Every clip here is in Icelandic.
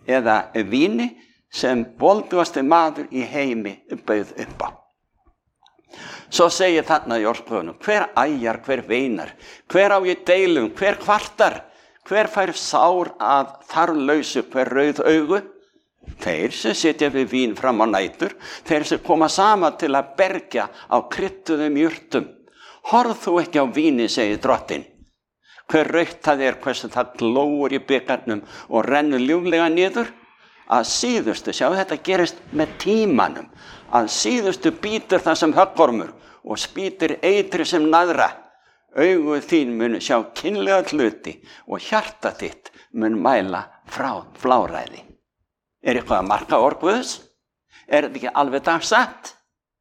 eða víni sem voldugasti maður í heimi bauð upp á. Svo segir þarna í orðsprófunum, hver æjar, hver veinar, hver á ég deilum, hver kvartar, hver fær sár að þarflausu, hver rauð augu? Þeir sem sitja við vín fram á nætur, þeir sem koma saman til að bergja á krydduðum jurtum. Horf þú ekki á víni, segir drottinn. Hver rautt það hversu það glóir í bikarnum og rennur ljúflega niður? Að síðustu, sjá þetta gerist með tímanum, að síðustu bítur það sem höggormur og spýtir eitri sem naðra. Augu þín mun sjá kynlega hluti og hjarta þitt mun mæla frá fláræði. Eitthvað að marka orð Guðs? Þetta ekki alveg dagsatt?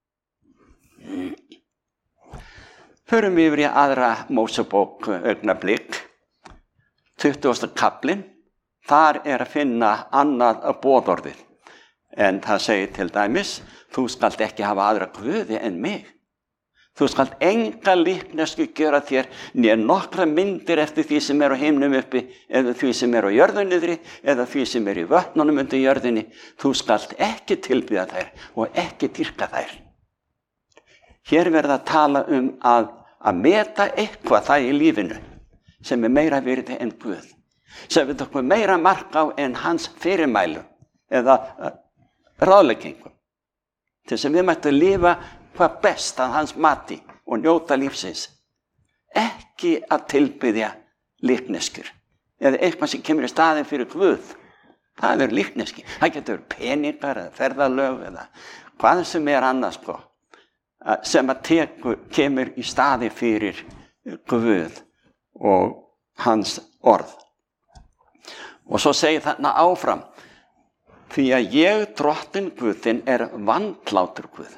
Förum yfir í aðra Mósebók augnablik, 20. kaflinn. Þar að finna annað boðorðið. En það segir til dæmis, þú skalt ekki hafa aðra guði en mig. Þú skalt enga líknesku gera þér né nokkra myndir eftir því sem á himnum uppi, eða því sem á jörðu niðri, eða því sem í vötnunum undir jörðinni. Þú skalt ekki tilbiðja þær og ekki dýrka þær. Hér verða að tala að meta eitthvað það í lífinu sem meira virði en Guð, sem við tökum meira mark á en hans fyrirmælu eða ráðleggingum, til sem við mættum lifa hvað best að hans mati og njóta lífsins. Ekki að tilbiðja líkneskur eða eitthvað sem kemur í staðinn fyrir Guð. Það líkneski. Það getur peningar eða ferðalög eða hvað sem annars sem að kemur í staði fyrir Guð og hans orð. Og svo segir þarna áfram, því að ég drottinn Guðinn vandlátur Guð.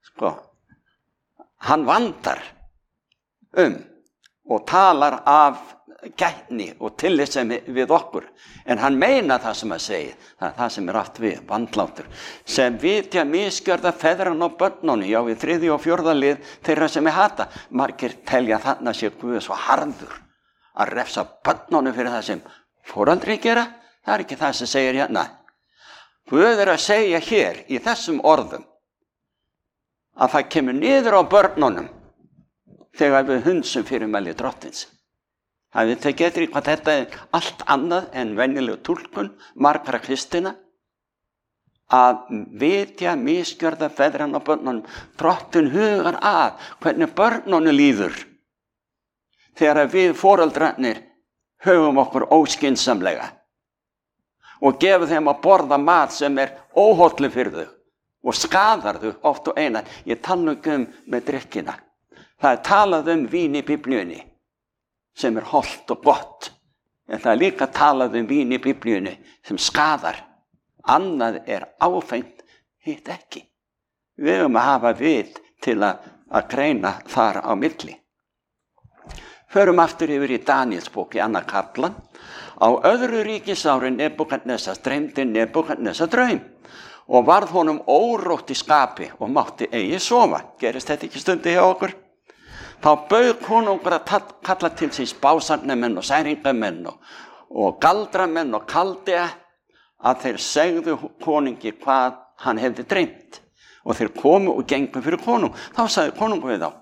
Hann vandar og talar af gætni og tillitssemi við okkur. En hann meina það sem að segja, það sem átt við, vandlátur. Sem vitja misgjörða feðran og börnunum, já í 3. og 4. lið þeirra sem hata. Margir telja þarna sé Guð svo harður að refsa börnunum fyrir það sem foreldri gera. Það ekki það sem segir hérna. Guð að segja hér í þessum orðum að það kemur niður á börnunum þegar við hunsum fyrirmæli drottins. Það getur hvað þetta allt annað en venjuleg túlkun margra kristina, að vitja misgjörða feðran og börnunum. Drottinn hugar að hvernig börnunum líður þegar við foreldrarnir höfum okkur óskynsamlega og gefum þeim að borða mat sem óhollu fyrir þau og skadar þau oft og einar. Ég tala með drykkina. Það talað vín í Biblíunni sem hollt og gott, en það líka talað vín í Biblíunni sem skadar. Annað áfengt, hitt ekki. Við höfum að hafa vit til að greina þar á milli. Förum aftur yfir í Daníelsbók í 2. kaflan. Á öðru ríkisári Nebúkadnesar dreymdi Nebúkadnesar draum og varð honum órótt í skapi og mátti eigi sofa. Gerist þetta ekki stundi hjá okkur? Þá bauð konungur að kalla til síns básarnamenn og særingamenn og galdramenn og kaldea að þeir segðu konungi hvað hann hefði dreymt. Og þeir komu og gengu fyrir konung. Þá sagði konungur við þá,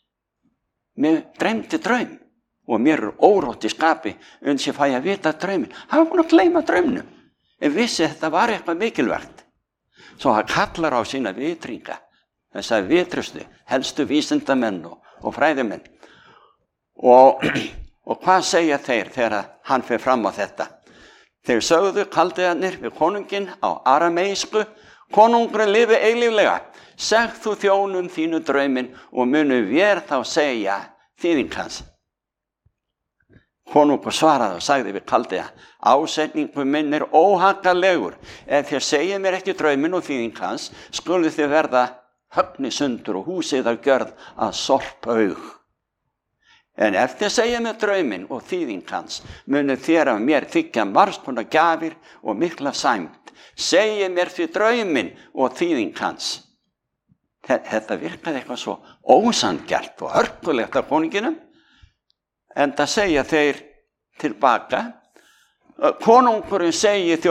mér dreymdi draum og mér órótt í skapi uns ég fæ að vita drauminn. Hann var búinn að gleyma draumnum en vissi þetta var eitthvað mikilvægt. Svo hann kallar á sína vitringa, þessar vitrustu, helstu vísindamenn og fræðimenn. Og hvað segja þeir þegar hann fer fram á þetta? Þeir sögðu kaldeðarnir við konunginn á arameísku, konungurinn lifi eilíflega, segð þú þjónum þínu drauminn og munu vér þá segja þýðing hans. Konungur svaraði og sagði við kaldeða, ásetningur minn óhagganlegur. Ef þér segja mér ekki drauminn og þýðing hans, skulu þið verða högni sundur og húsið að gjörð að sorpaug. En ef þið segja mér drauminn og þýðing hans, munu þér af mér þykja margs konar gjafir og mikla sæmd. Segja mér því drauminn og þýðing hans. Þetta virkaði eitthvað svo ósanngjarnt og hörkulegt af konunginum. En það segja þeir tilbaka, konungurinn segir